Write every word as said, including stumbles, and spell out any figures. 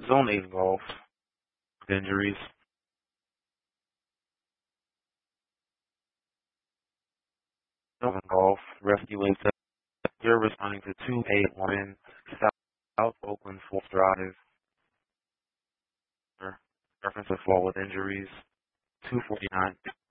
Zone eight golf. Injuries. Zone golf. Rescue eight seven. You're responding to two eight one South, South Oakland fourth Drive. Reference to fall with injuries. two forty-nine.